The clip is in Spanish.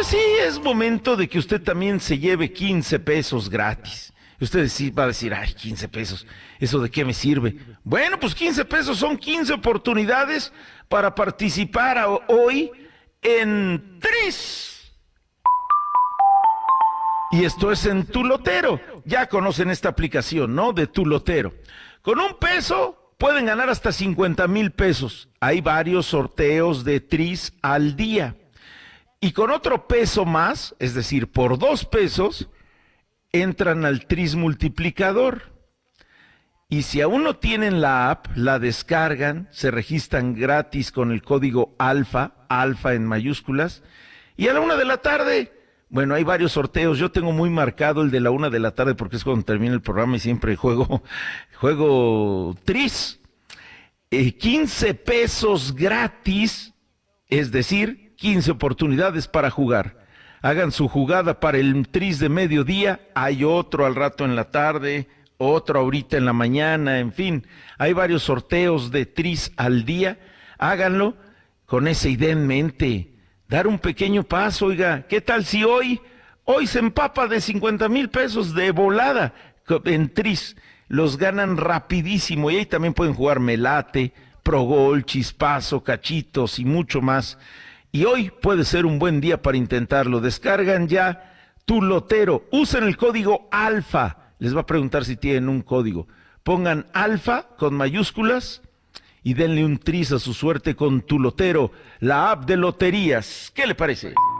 Pues sí, es momento de que usted también se lleve 15 pesos gratis. Y usted va a decir, ay, 15 pesos, ¿eso de qué me sirve? Bueno, pues 15 pesos son 15 oportunidades para participar hoy en Tris. Y esto es en Tu Lotero. Ya conocen esta aplicación, ¿no? De Tu Lotero. Con un peso pueden ganar hasta 50,000 pesos. Hay varios sorteos de Tris al día. Y con otro peso más, es decir, por 2 pesos, entran al Tris multiplicador. Y si aún no tienen la app, la descargan, se registran gratis con el código ALFA, ALFA en mayúsculas, y a la 1 de la tarde, bueno, hay varios sorteos. Yo tengo muy marcado el de la 1 de la tarde porque es cuando termina el programa y siempre juego Tris. 15 pesos gratis, es decir, 15 oportunidades para jugar. Hagan su jugada para el Tris de mediodía, hay otro al rato en la tarde, otro ahorita en la mañana, en fin, hay varios sorteos de Tris al día. Háganlo con esa idea en mente. Dar un pequeño paso, oiga, ¿qué tal si hoy se empapa de 50,000 pesos de volada en Tris? Los ganan rapidísimo y ahí también pueden jugar Melate, Progol, Chispazo, Cachitos y mucho más. Y hoy puede ser un buen día para intentarlo. Descargan ya Tu Lotero, usen el código ALFA. Les va a preguntar si tienen un código. Pongan ALFA con mayúsculas y denle un Tris a su suerte con Tu Lotero, la app de loterías. ¿Qué le parece?